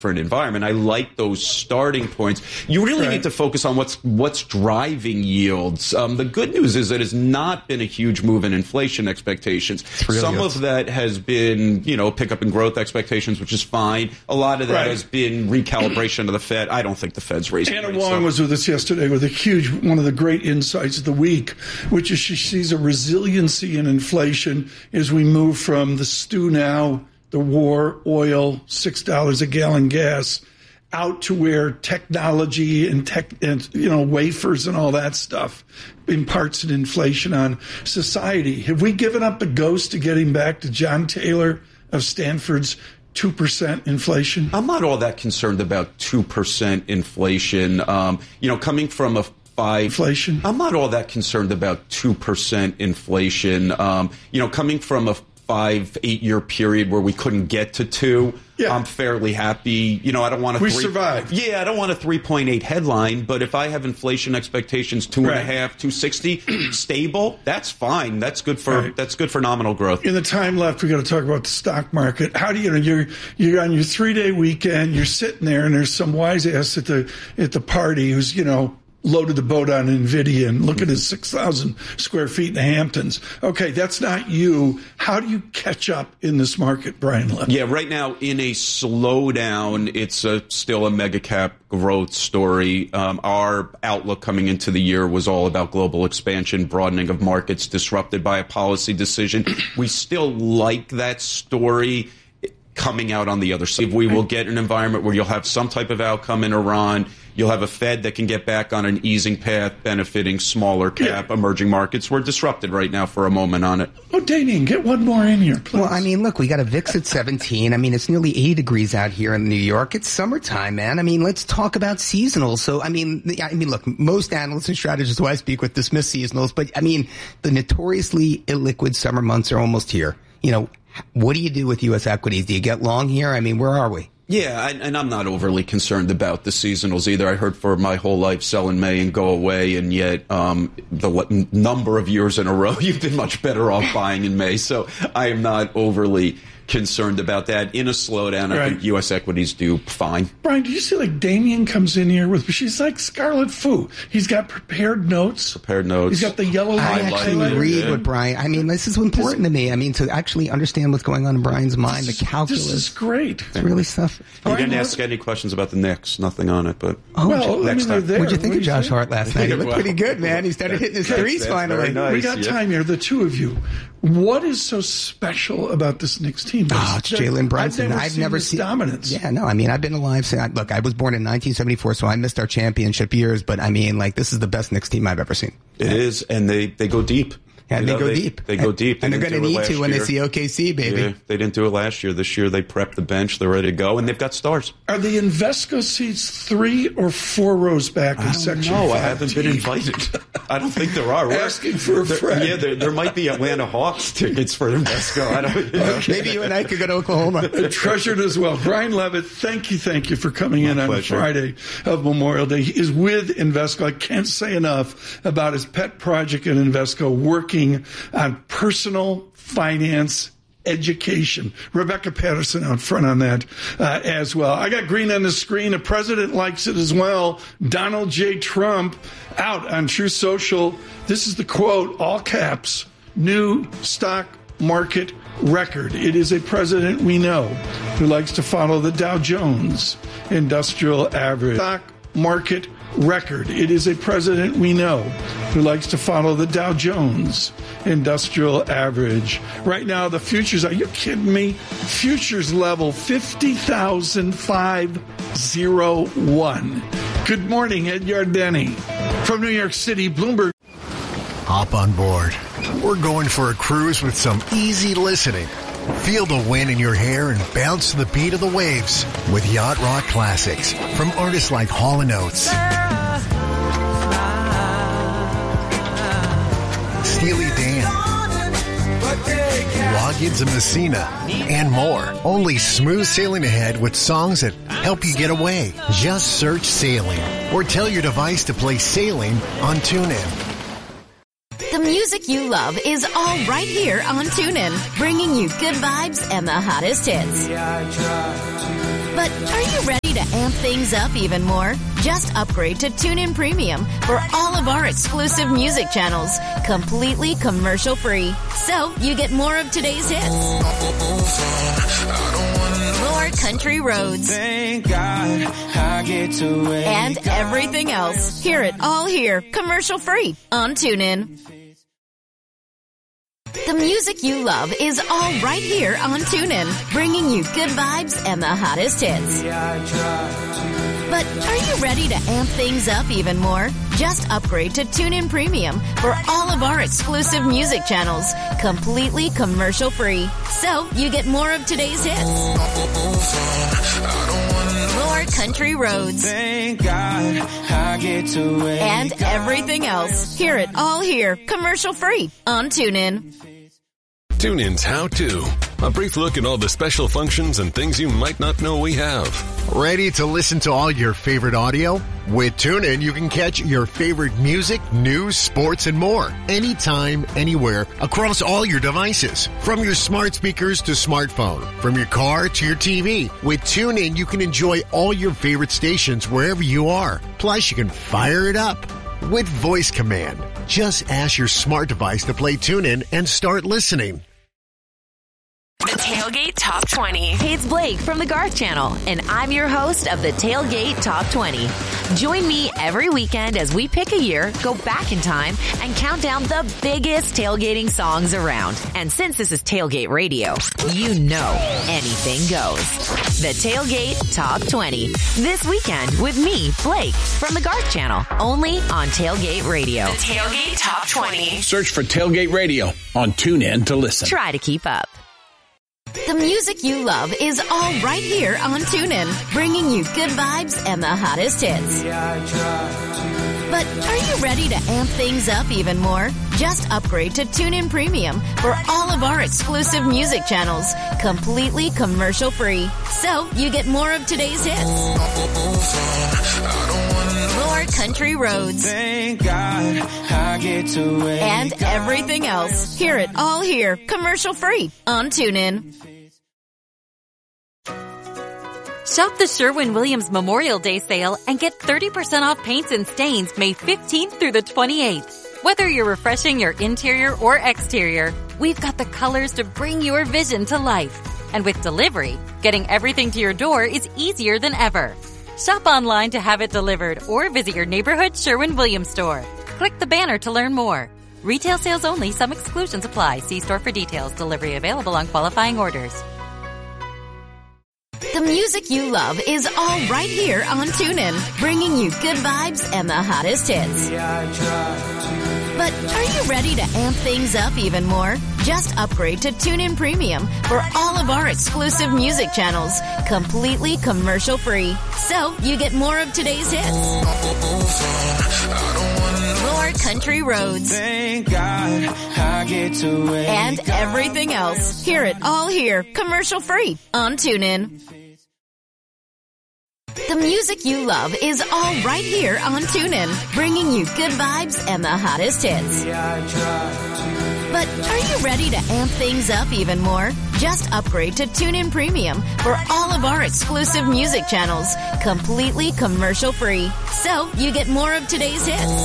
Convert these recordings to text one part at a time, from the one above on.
environment. I like those starting points. You really need to focus on what's driving yields. The good news is it has not been a huge move in inflation expectations. Some of that has been, pickup in growth expectations, which is fine. A lot of that has been recalibration of the Fed. I don't think the Fed's raising rates. Anna Wong was with us yesterday with one of the great insights of the week, which is she sees a resiliency in inflation as we move from the stew now, the war, oil, $6 a gallon gas, out to where technology and wafers and all that stuff imparts an inflation on society. Have we given up the ghost to getting back to John Taylor of Stanford's 2% inflation? I'm not all that concerned about 2% inflation. Coming from a inflation. I'm not all that concerned about 2% inflation. Coming from a 5-8 year period where we couldn't get to 2. Yeah. I'm fairly happy. I don't want we survived. Yeah, I don't want a 3.8 headline, but if I have inflation expectations 2.5, 260 stable, that's fine. That's good for nominal growth. In the time left, we got to talk about the stock market. How do you're on your 3-day weekend, you're sitting there, and there's some wise ass at the party who's loaded the boat on NVIDIA and look at his 6,000 square feet in the Hamptons. Okay, that's not you. How do you catch up in this market, Brian Levin? Yeah, right now in a slowdown, it's still a mega cap growth story. Our outlook coming into the year was all about global expansion, broadening of markets disrupted by a policy decision. We still like that story coming out on the other side. We will get an environment where you'll have some type of outcome in Iran. You'll have a Fed that can get back on an easing path, benefiting smaller cap emerging markets. We're disrupted right now for a moment on it. Oh, Damien, get one more in here, please. Well, look, we got a VIX at 17. It's nearly 80 degrees out here in New York. It's summertime, man. Let's talk about seasonal. So, look, most analysts and strategists who I speak with dismiss seasonals, but, the notoriously illiquid summer months are almost here. What do you do with U.S. equities? Do you get long here? Where are we? Yeah, and I'm not overly concerned about the seasonals either. I heard for my whole life, sell in May and go away, and yet the number of years in a row, you've been much better off buying in May. So I am not overly concerned about that. In a slowdown, I think U.S. equities do fine. Brian, did you see Damien comes in here she's like Scarlet Fu. He's got prepared notes. He's got the yellow I actually read what Brian, this is important to me. To actually understand what's going on in Brian's mind, the calculus. This is great. It's really stuff. You didn't ask any questions about the Knicks. Nothing on it, but next time. What'd you think of Josh Hart last night? He looked pretty good, man. He started hitting his threes finally. Nice. We got time here, the two of you. What is so special about this Knicks team? It's Jalen Brunson. I've never seen dominance. Yeah, no, I've been alive. Look, I was born in 1974, so I missed our championship years, but this is the best Knicks team I've ever seen. It is, and they go deep. And they go deep. They go deep. And they're going to need to when they see OKC, baby. Yeah, they didn't do it last year. This year they prepped the bench. They're ready to go, and they've got stars. Are the Invesco seats 3 or 4 rows back in Section 5? I haven't been invited. I don't think there are. We're asking for a friend. Yeah, there might be Atlanta Hawks tickets for Invesco. I don't know. Okay. Maybe you and I could go to Oklahoma. Treasured as well. Brian Levitt, thank you for coming in on Friday of Memorial Day. He is with Invesco. I can't say enough about his pet project at Invesco, working on personal finance education. Rebecca Patterson out front on that as well. I got green on the screen. The president likes it as well. Donald J. Trump out on Truth Social. This is the quote, all caps, new stock market record. It is a president we know who likes to follow the Dow Jones Industrial Average. Stock market record. It is a president we know who likes to follow the Dow Jones Industrial Average. Right now, the futures, are you kidding me? Futures level 50,501. Good morning, Ed Yardeni. From New York City, Bloomberg. Hop on board. We're going for a cruise with some easy listening. Feel the wind in your hair and bounce to the beat of the waves with Yacht Rock Classics from artists like Hall & Oates, Steely Dan, Loggins and Messina, and more. Only smooth sailing ahead with songs that help you get away. Just search Sailing or tell your device to play Sailing on TuneIn. The music you love is all right here on TuneIn, bringing you good vibes and the hottest hits. But are you ready to amp things up even more? Just upgrade to TuneIn Premium for all of our exclusive music channels, completely commercial-free. So you get more of today's hits, more country roads, thank God I get to wake and everything else. Hear it all here, commercial-free on TuneIn. The music you love is all right here on TuneIn, bringing you good vibes and the hottest hits. But are you ready to amp things up even more? Just upgrade to TuneIn Premium for all of our exclusive music channels, completely commercial-free. So you get more of today's hits, more country roads, thank God I get to wake and everything else. Hear it all here, commercial-free on TuneIn. TuneIn's How To. A brief look at all the special functions and things you might not know we have. Ready to listen to all your favorite audio? With TuneIn, you can catch your favorite music, news, sports, and more. Anytime, anywhere, across all your devices. From your smart speakers to smartphone. From your car to your TV. With TuneIn, you can enjoy all your favorite stations wherever you are. Plus, you can fire it up with voice command. Just ask your smart device to play TuneIn and start listening. The Tailgate Top 20. Hey, it's Blake from the Garth Channel, and I'm your host of the Tailgate Top 20. Join me every weekend as we pick a year, go back in time, and count down the biggest tailgating songs around. And since this is Tailgate Radio, you know anything goes. The Tailgate Top 20. This weekend with me, Blake, from the Garth Channel, only on Tailgate Radio. The Tailgate Top 20. Search for Tailgate Radio on TuneIn to listen. Try to keep up. The music you love is all right here on TuneIn, bringing you good vibes and the hottest hits. But are you ready to amp things up even more? Just upgrade to TuneIn Premium for all of our exclusive music channels, completely commercial-free. So you get more of today's hits, more country roads, thank God I get to wake and everything else. Hear it all here, commercial-free on TuneIn. Shop the Sherwin-Williams Memorial Day sale and get 30% off paints and stains May 15th through the 28th. Whether you're refreshing your interior or exterior, we've got the colors to bring your vision to life. And with delivery, getting everything to your door is easier than ever. Shop online to have it delivered or visit your neighborhood Sherwin-Williams store. Click the banner to learn more. Retail sales only. Some exclusions apply. See store for details. Delivery available on qualifying orders. The music you love is all right here on TuneIn, bringing you good vibes and the hottest hits. But are you ready to amp things up even more? Just upgrade to TuneIn Premium for all of our exclusive music channels, completely commercial-free. So you get more of today's hits, more country roads, thank God I get to wake and everything else. Hear it all here, commercial-free on TuneIn. The music you love is all right here on TuneIn, bringing you good vibes and the hottest hits. But are you ready to amp things up even more? Just upgrade to TuneIn Premium for all of our exclusive music channels, completely commercial-free. So you get more of today's hits,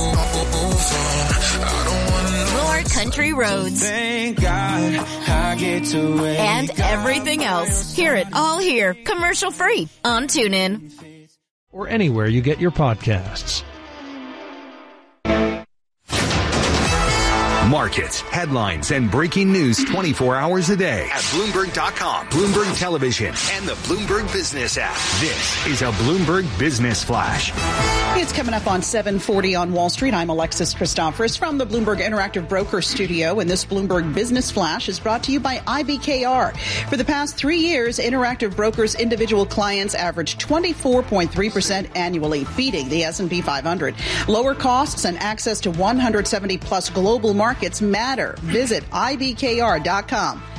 more country roads, thank God I get to wake and everything else. Hear it all here, commercial-free on TuneIn. Or anywhere you get your podcasts. Markets, headlines, and breaking news 24 hours a day at Bloomberg.com, Bloomberg Television, and the Bloomberg Business app. This is a Bloomberg Business Flash. It's coming up on 7:40 on Wall Street. I'm Alexis Christoforous from the Bloomberg Interactive Broker Studio, and this Bloomberg Business Flash is brought to you by IBKR. For the past 3 years, Interactive Brokers' individual clients averaged 24.3% annually, beating the S&P 500. Lower costs and access to 170-plus global markets matter. Visit IBKR.com.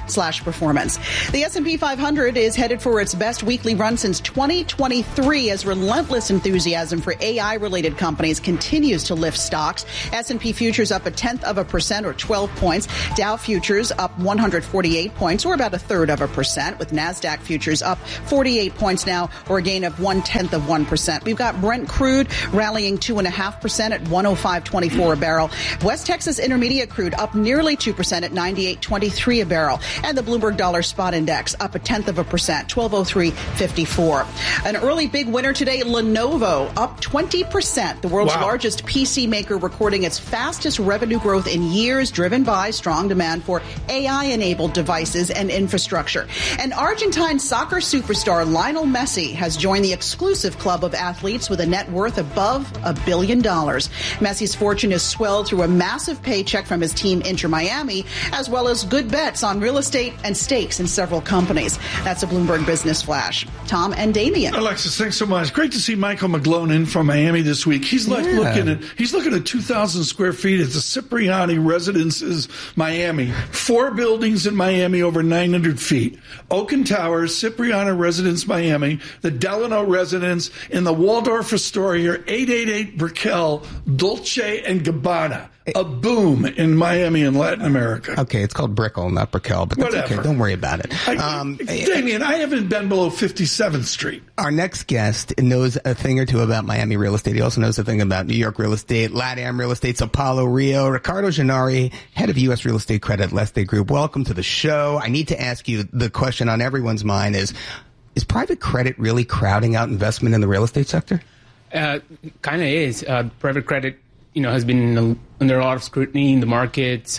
bloomberg.com/performance. The S&P 500 is headed for its best weekly run since 2023 as relentless enthusiasm for AI-related companies continues to lift stocks. S&P futures up 0.1% or 12 points. Dow futures up 148 points or about 0.33%, with NASDAQ futures up 48 points now or a gain of 0.1%. We've got Brent crude rallying 2.5% at 105.24 a barrel. West Texas Intermediate crude up nearly 2% at 98.23 a barrel. And the Bloomberg Dollar Spot Index up 0.1%, 1203.54. An early big winner today, Lenovo up 20%. The world's largest PC maker recording its fastest revenue growth in years, driven by strong demand for AI-enabled devices and infrastructure. And Argentine soccer superstar Lionel Messi has joined the exclusive club of athletes with a net worth above $1 billion. Messi's fortune is swelled through a massive paycheck from his team Inter Miami, as well as good bets on real estate and stakes in several companies. That's a Bloomberg Business Flash. Tom and Damien. Alexis, thanks so much. Great to see Michael McGlone in from Miami this week. He's looking at 2,000 square feet at the Cipriani Residences, Miami. 4 buildings in Miami over 900 feet. Oaken Towers, Cipriani Residence, Miami, the Delano Residence, in the Waldorf Astoria, 888 Brickell, Dolce and Gabbana. A boom in Miami and Latin America. Okay, it's called Brickell, not Brickell, but that's okay. Don't worry about it. Damien, I haven't been below 57th Street. Our next guest knows a thing or two about Miami real estate. He also knows a thing about New York real estate, LatAm real estate, Sao Paulo, Rio. Ricardo Gennari, head of U.S. Real Estate Credit, Leste Group. Welcome to the show. I need to ask you the question on everyone's mind is private credit really crowding out investment in the real estate sector? Kind of is. Private credit, has been under a lot of scrutiny in the markets.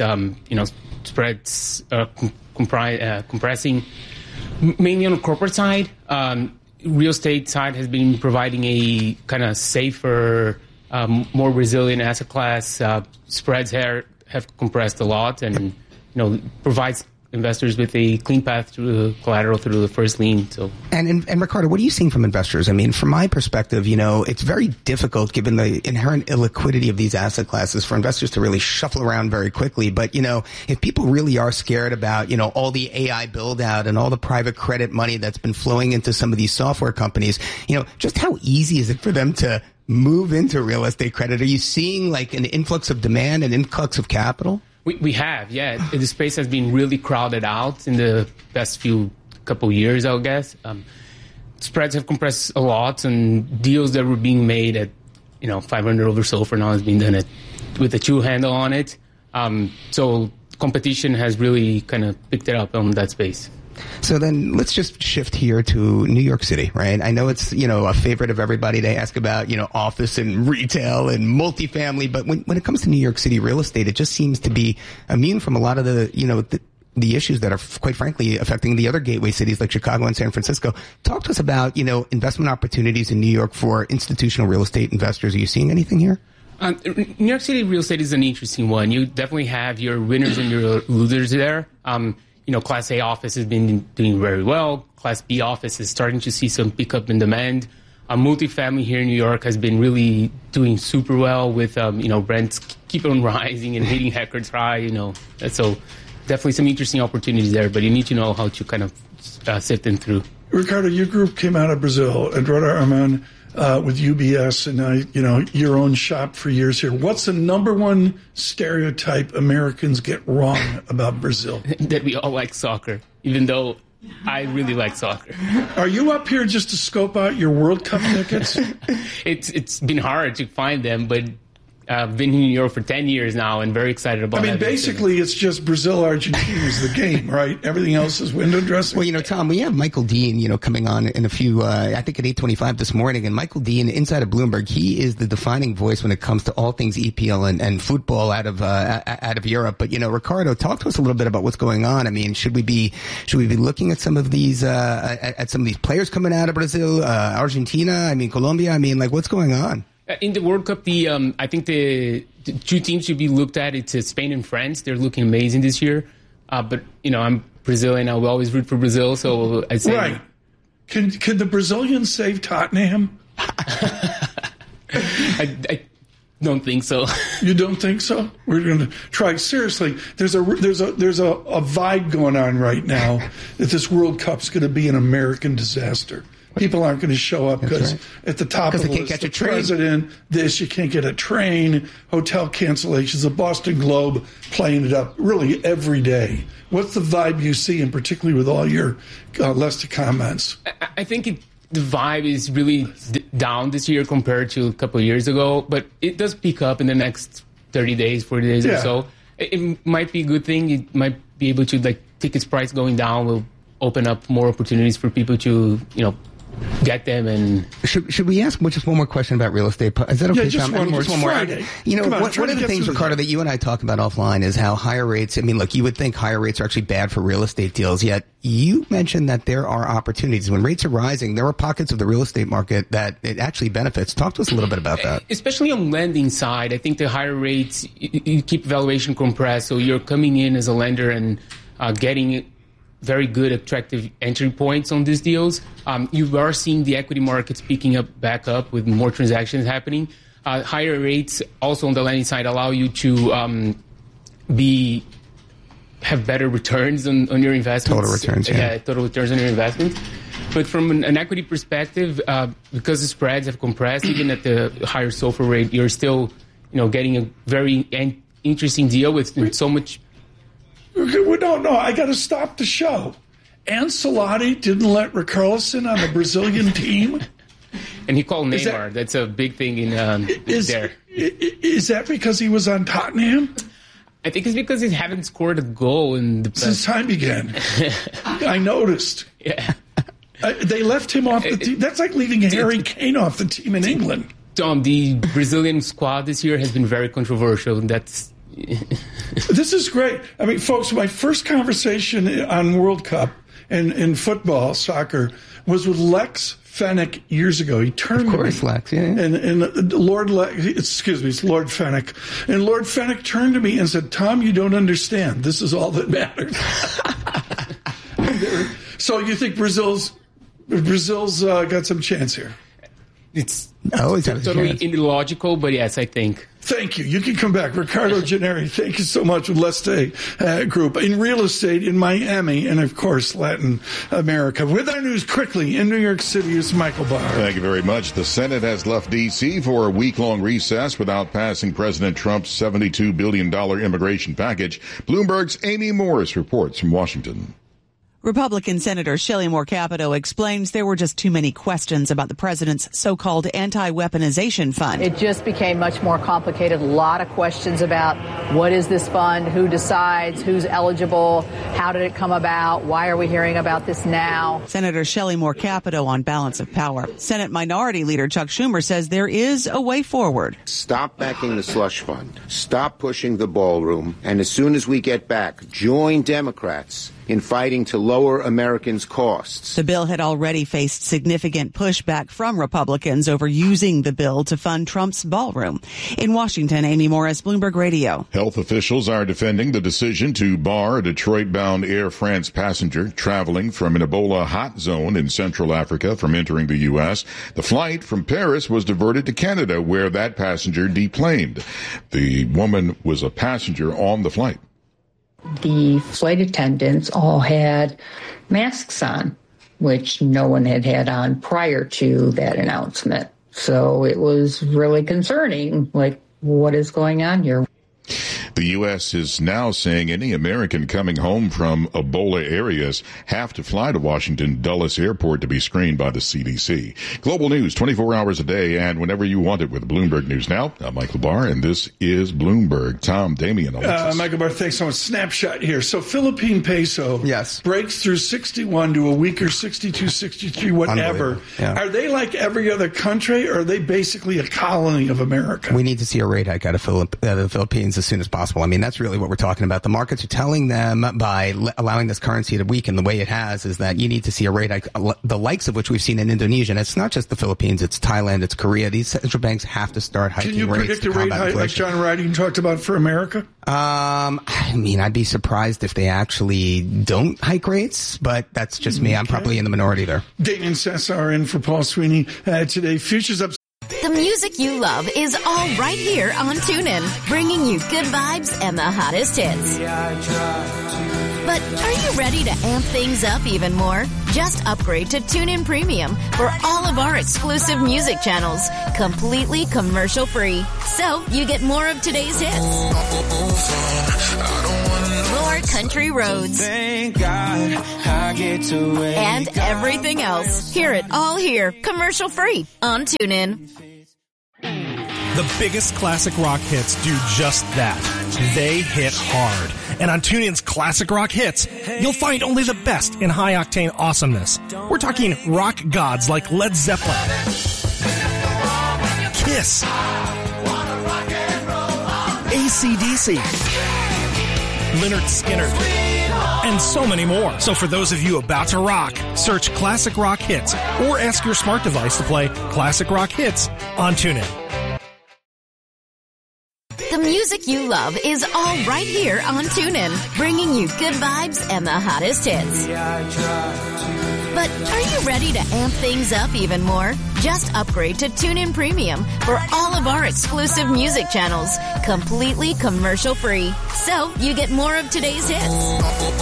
Spreads compressing, mainly on the corporate side. Real estate side has been providing a kind of safer, more resilient asset class. Spreads here have compressed a lot, and provides investors with a clean path through collateral through the first lien. So, and Ricardo, what are you seeing from investors? I mean, from my perspective, it's very difficult given the inherent illiquidity of these asset classes for investors to really shuffle around very quickly. But if people really are scared about all the AI build out and all the private credit money that's been flowing into some of these software companies, just how easy is it for them to move into real estate credit? Are you seeing like an influx of demand, an influx of capital? We have, yeah. The space has been really crowded out in the past couple years, I guess. Spreads have compressed a lot, and deals that were being made at 500 over SOFR now has been done with a 2 handle on it. So competition has really kind of picked it up on that space. So then let's just shift here to New York City, right? I know it's, a favorite of everybody to ask about, office and retail and multifamily. But when it comes to New York City real estate, it just seems to be immune from a lot of the issues that are, quite frankly, affecting the other gateway cities like Chicago and San Francisco. Talk to us about, investment opportunities in New York for institutional real estate investors. Are you seeing anything here? New York City real estate is an interesting one. You definitely have your winners and your losers there. Class A office has been doing very well. Class B office is starting to see some pickup in demand. Multifamily here in New York has been really doing super well with, rents keep on rising and hitting records high, So definitely some interesting opportunities there, but you need to know how to kind of sift them through. Ricardo, your group came out of Brazil, Eduardo Arman, with UBS, and your own shop for years here. What's the number one stereotype Americans get wrong about Brazil? That we all like soccer, even though I really like soccer. Are you up here just to scope out your World Cup tickets? It's been hard to find them, but I've been in New York for 10 years now and very excited about it. Basically, it's just Brazil-Argentina is the game, right? Everything else is window dressing. Well, Tom, we have Michael Dean, coming on in a few, I think at 8:25 this morning. And Michael Dean, inside of Bloomberg, he is the defining voice when it comes to all things EPL and football out of Europe. But, Ricardo, talk to us a little bit about what's going on. I mean, should we be looking at some of these, at some of these players coming out of Brazil, Argentina, Colombia? What's going on? In the World Cup, I think the 2 teams should be looked at. It's Spain and France. They're looking amazing this year. But, I'm Brazilian. I will always root for Brazil. So I say... Right. Can the Brazilians save Tottenham? don't think so. You don't think so? We're going to try. Seriously, there's a vibe going on right now that this World Cup's going to be an American disaster. People aren't going to show up because at the top of the list, the president, you can't get a train, hotel cancellations, the Boston Globe playing it up really every day. What's the vibe you see, and particularly with all your Lester comments? I think the vibe is really down this year compared to a couple of years ago, but it does pick up in the next 30 days, 40 days or so. It might be a good thing. It might be able to, tickets price going down will open up more opportunities for people to, get them. And should we ask just one more question about real estate? Is that okay? Yeah, just one more. Friday. One of the things, Ricardo, that you and I talk about offline is how higher rates. I mean, look, you would think higher rates are actually bad for real estate deals, yet you mentioned that there are opportunities. When rates are rising, there are pockets of the real estate market that it actually benefits. Talk to us a little bit about that. Especially on lending side, I think the higher rates you keep valuation compressed, so you're coming in as a lender and getting very good, attractive entry points on these deals. You are seeing the equity markets picking back up with more transactions happening. Higher rates also on the lending side allow you to have better returns on your investments. Total returns, total returns on your investments. But from an equity perspective, because the spreads have compressed, even at the higher SOFR rate, you're still, getting a very interesting deal with so much. No, I got to stop the show. Ancelotti didn't let Richarlison on the Brazilian team. And he called Neymar. That's a big thing in there. Is that because he was on Tottenham? I think it's because he haven't scored a goal since time began. I noticed. Yeah. They left him off the team. That's like leaving Harry Kane off the team in England. Tom, the Brazilian squad this year has been very controversial, and that's... This is great. I mean, folks, my first conversation on World Cup and in football, soccer, was with Lex Fenech years ago. He turned to me. Of course, Lex, yeah. And Lord Fenech. And Lord Fenech turned to me and said, Tom, you don't understand. This is all that matters. So you think Brazil's got some chance here? It's totally illogical, but yes, I think. Thank you. You can come back. Ricardo Gennari, thank you so much with Leste Group. In real estate in Miami and, of course, Latin America. With our news quickly in New York City is Michael Barr. Thank you very much. The Senate has left D.C. for a week-long recess without passing President Trump's $72 billion immigration package. Bloomberg's Amy Morris reports from Washington. Republican Senator Shelley Moore Capito explains there were just too many questions about the president's so-called anti-weaponization fund. It just became much more complicated. A lot of questions about what is this fund, who decides, who's eligible, how did it come about, why are we hearing about this now? Senator Shelley Moore Capito on balance of power. Senate Minority Leader Chuck Schumer says there is a way forward. Stop backing the slush fund. Stop pushing the ballroom. And as soon as we get back, join Democrats in fighting to lower Americans' costs. The bill had already faced significant pushback from Republicans over using the bill to fund Trump's ballroom. In Washington, Amy Morris, Bloomberg Radio. Health officials are defending the decision to bar a Detroit-bound Air France passenger traveling from an Ebola hot zone in Central Africa from entering the U.S. The flight from Paris was diverted to Canada, where that passenger deplaned. The woman was a passenger on the flight. The flight attendants all had masks on, which no one had on prior to that announcement. So it was really concerning, like, what is going on here? The U.S. is now saying any American coming home from Ebola areas have to fly to Washington Dulles Airport to be screened by the CDC. Global news 24 hours a day and whenever you want it with Bloomberg News Now. I'm Michael Barr, and this is Bloomberg. Tom, Damian, Alexis. Michael Barr, thanks so much. Snapshot here. So Philippine peso breaks through 61 to a weaker 62, 63, whatever. Yeah. Are they like every other country, or are they basically a colony of America? We need to see a rate hike out of the Philippines as soon as possible. I mean, that's really what we're talking about. The markets are telling them by allowing this currency to weaken the way it has is that you need to see a rate hike, the likes of which we've seen in Indonesia. And it's not just the Philippines, it's Thailand, it's Korea. These central banks have to start hiking rates. Can you predict a rate hike like John Riding talked about for America? I mean, I'd be surprised if they actually don't hike rates, but that's just me. I'm probably in the minority there. Damian Sessar in for Paul Sweeney today. Futures up. The music you love is all right here on TuneIn, bringing you good vibes and the hottest hits. But are you ready to amp things up even more? Just upgrade to TuneIn Premium for all of our exclusive music channels, completely commercial-free. So you get more of today's hits. More country roads. Thank God I get to wake and everything else. Hear it all here, commercial-free on TuneIn. The biggest classic rock hits do just that. They hit hard. And on TuneIn's Classic Rock Hits, you'll find only the best in high-octane awesomeness. We're talking rock gods like Led Zeppelin, Kiss, AC/DC, Lynyrd Skynyrd, and so many more. So for those of you about to rock, search Classic Rock Hits or ask your smart device to play Classic Rock Hits on TuneIn. The music you love is all right here on TuneIn, bringing you good vibes and the hottest hits. But are you ready to amp things up even more? Just upgrade to TuneIn Premium for all of our exclusive music channels, completely commercial-free. So you get more of today's hits.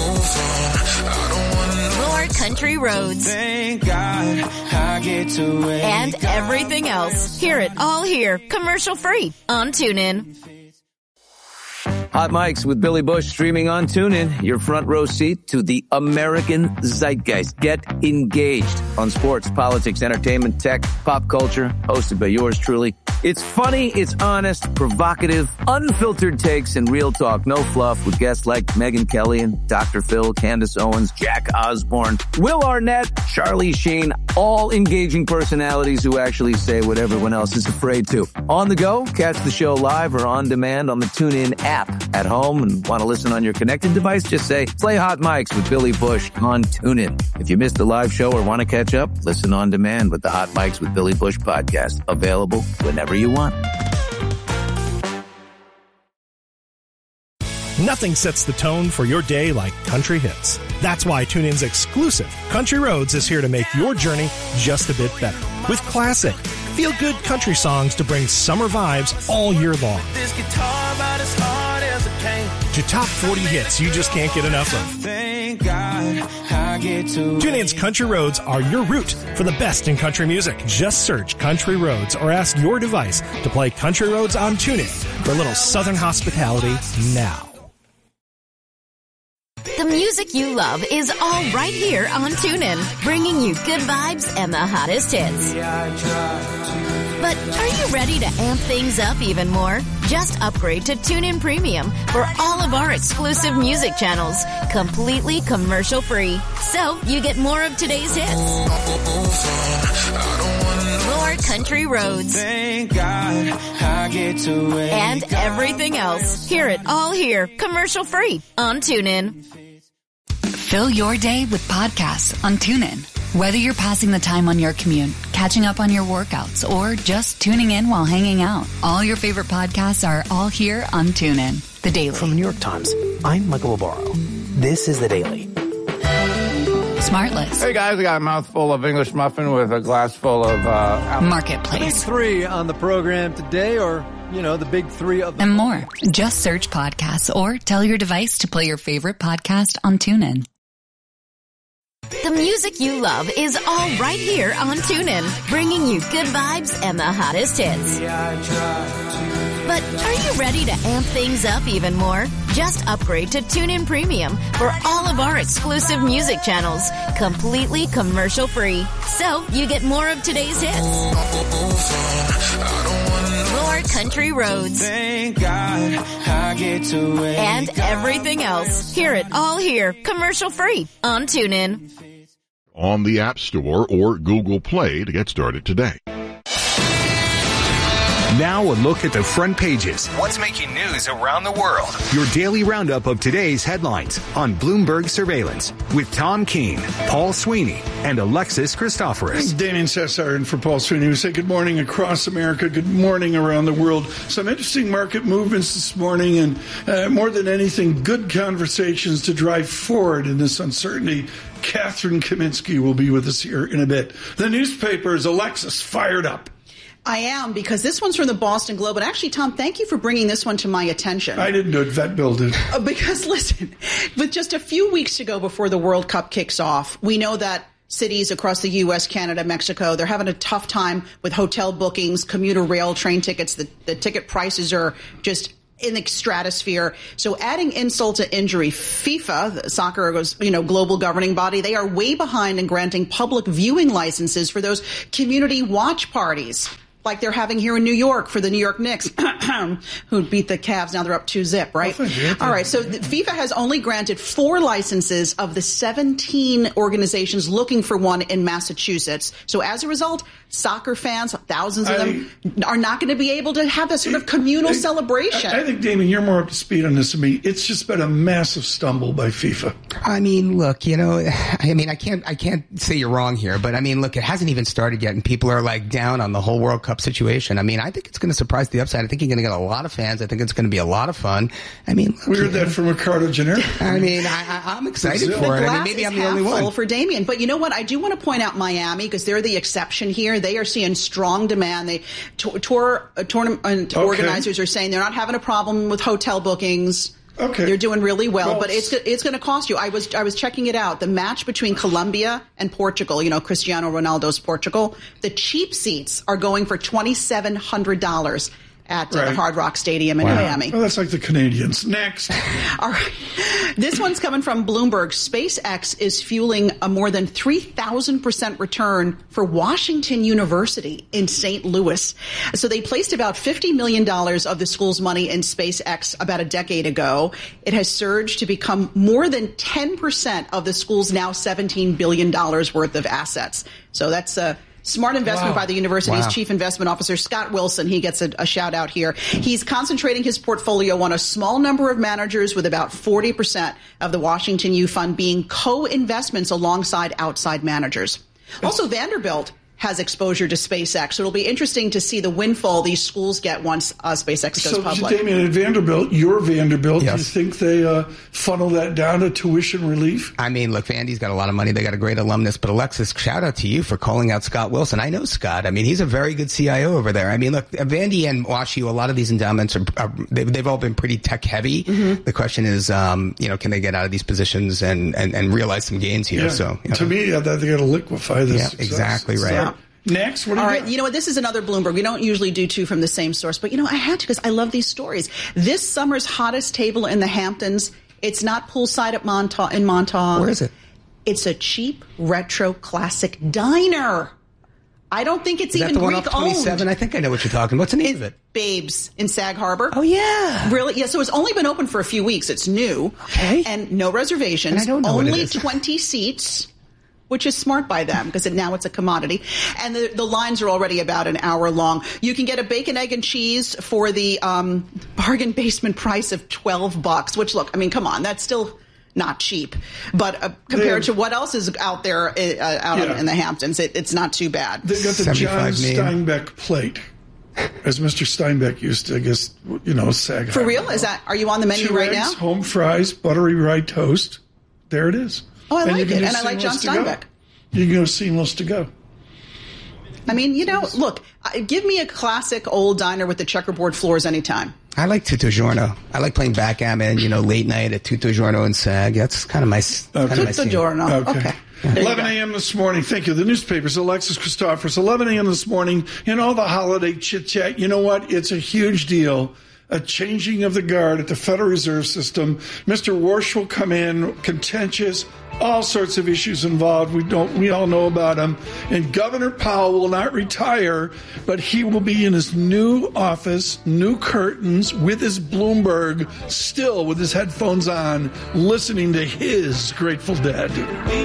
More country roads. Thank God I get to wake and everything else. Hear it all here, commercial-free on TuneIn. Hot Mics with Billy Bush streaming on TuneIn. Your front row seat to the American zeitgeist. Get engaged on sports, politics, entertainment, tech, pop culture. Hosted by yours truly. It's funny, it's honest, provocative, unfiltered takes, and real talk. No fluff with guests like Megyn Kelly and Dr. Phil, Candace Owens, Jack Osborne, Will Arnett, Charlie Sheen. All engaging personalities who actually say what everyone else is afraid to. On the go, catch the show live or on demand on the TuneIn app. At home and want to listen on your connected device, just say, play Hot Mics with Billy Bush on TuneIn. If you missed the live show or want to catch up, listen on demand with the Hot Mics with Billy Bush podcast. Available whenever you want. Nothing sets the tone for your day like country hits. That's why TuneIn's exclusive Country Roads is here to make your journey just a bit better. With classic, feel-good country songs to bring summer vibes all year long. This guitar about as hard as it came. To top 40 hits you just can't get enough of. Thank God I get to TuneIn's Country Roads are your route for the best in country music. Just search Country Roads or ask your device to play Country Roads on TuneIn for a little southern hospitality now. The music you love is all right here on TuneIn, bringing you good vibes and the hottest hits. But are you ready to amp things up even more? Just upgrade to TuneIn Premium for all of our exclusive music channels, completely commercial-free. So you get more of today's hits. More country roads. Thank God I get to wake and everything else. Hear it all here, commercial-free on TuneIn. Fill your day with podcasts on TuneIn. Whether you're passing the time on your commute, catching up on your workouts, or just tuning in while hanging out, all your favorite podcasts are all here on TuneIn. The Daily. From the New York Times, I'm Michael Barbaro. This is The Daily. Smartlist. Hey guys, I got a mouthful of English muffin with a glass full of Marketplace. The big three on the program today, or the big three of and more. Just search podcasts or tell your device to play your favorite podcast on TuneIn. The music you love is all right here on TuneIn, bringing you good vibes and the hottest hits. But are you ready to amp things up even more? Just upgrade to TuneIn Premium for all of our exclusive music channels, completely commercial-free. So you get more of today's hits. More country roads. Thank God I get to wake and everything else. Hear it all here, commercial-free on TuneIn. On the App Store or Google Play to get started today. Now a look at the front pages. What's making news around the world? Your daily roundup of today's headlines on Bloomberg Surveillance with Tom Keene, Paul Sweeney, and Alexis Christoforous. Damien Cesar in for Paul Sweeney. We say good morning across America, good morning around the world. Some interesting market movements this morning, and more than anything, good conversations to drive forward in this uncertainty. Catherine Kaminsky will be with us here in a bit. The newspapers, Alexis, fired up. I am, because this one's from the Boston Globe. And actually, Tom, thank you for bringing this one to my attention. I didn't do it. Vet Bill did. Because, listen, with just a few weeks to go before the World Cup kicks off, we know that cities across the U.S., Canada, Mexico, they're having a tough time with hotel bookings, commuter rail train tickets. The ticket prices are just in the stratosphere. So adding insult to injury, FIFA, soccer, global governing body, they are way behind in granting public viewing licenses for those community watch parties like they're having here in New York for the New York Knicks, who beat the Cavs. Now they're up 2-0, right? All right, so FIFA has only granted 4 licenses of the 17 organizations looking for one in Massachusetts. So as a result, soccer fans, thousands of them, are not going to be able to have a sort of communal celebration. I think, Damon, you're more up to speed on this than me. It's just been a massive stumble by FIFA. I mean, look, I can't say you're wrong here, but I mean, look, it hasn't even started yet, and people are like down on the whole World Cup situation. I mean, I think it's going to surprise the upside. I think you're going to get a lot of fans. I think it's going to be a lot of fun. I mean, look, we heard that from Ricardo Gennaro. I mean, I'm excited for it. I mean, maybe I'm the only one. For Damien. But you know what? I do want to point out Miami, because they're the exception here. They are seeing strong demand. Tournament organizers are saying they're not having a problem with hotel bookings. Okay. They're doing really well, but it's going to cost you. I was checking it out. The match between Colombia and Portugal, Cristiano Ronaldo's Portugal, the cheap seats are going for $2,700 at the Hard Rock Stadium in Miami. Oh, that's like the Canadians. Next. All right. This one's coming from Bloomberg. SpaceX is fueling a more than 3,000% return for Washington University in St. Louis. So they placed about $50 million of the school's money in SpaceX about a decade ago. It has surged to become more than 10% of the school's now $17 billion worth of assets. So that's a smart investment by the university's chief investment officer, Scott Wilson. He gets a shout out here. He's concentrating his portfolio on a small number of managers, with about 40% of the Washington U Fund being co-investments alongside outside managers. Also, Vanderbilt has exposure to SpaceX. So it'll be interesting to see the windfall these schools get once SpaceX goes public. So, Damien, at Vanderbilt, your Vanderbilt, do you think they funnel that down to tuition relief? I mean, look, Vandy's got a lot of money. They got a great alumnus. But, Alexis, shout out to you for calling out Scott Wilson. I know Scott. I mean, he's a very good CIO over there. I mean, look, Vandy and WashU, a lot of these endowments, they've all been pretty tech-heavy. Mm-hmm. The question is, can they get out of these positions and realize some gains here? Yeah. So, to me, they got to liquefy this. Yeah, exactly right. So, next, what do you got? You know what? This is another Bloomberg. We don't usually do two from the same source, but I had to because I love these stories. This summer's hottest table in the Hamptons. It's not poolside at Montauk. Where is it? It's a cheap retro classic diner. I don't think it's even Greek owned. Is that the one off 27? I think I know what you're talking. What's the name of it? Babes in Sag Harbor. Oh, yeah. Really? Yeah, so it's only been open for a few weeks. It's new. Okay. And no reservations. And I don't know only what it is. 20 seats, which is smart by them because now it's a commodity. And the lines are already about an hour long. You can get a bacon, egg, and cheese for the bargain basement price of $12, which, look, I mean, come on, that's still not cheap. But compared to what else is out there in the Hamptons, it's not too bad. They've got the John Steinbeck plate. As Mr. Steinbeck used to, I guess, sag. For real? Are you on the menu right now? 2 eggs, home fries, buttery rye toast. There it is. Oh, I like it. And I like John Steinbeck. You can go seamless to go. I mean, look, give me a classic old diner with the checkerboard floors anytime. I like Tutto Giorno. I like playing backgammon, late night at Tutto Giorno and SAG. That's kind of my Tutto Giorno. Okay. 11 a.m. this morning. Thank you. The newspapers, Alexis Christophers, 11 a.m. this morning, and all the holiday chit-chat. You know what? It's a huge deal. A changing of the guard at the Federal Reserve System. Mr. Warsh will come in, contentious, all sorts of issues involved. We all know about them. And Governor Powell will not retire, but he will be in his new office, new curtains, with his Bloomberg, still with his headphones on, listening to his Grateful Dead.